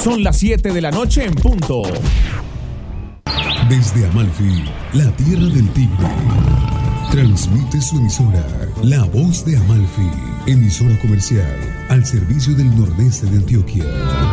Son las 7 de la noche en punto. Desde Amalfi, la tierra del tigre, transmite su emisora, La Voz de Amalfi, emisora comercial al servicio del nordeste de Antioquia.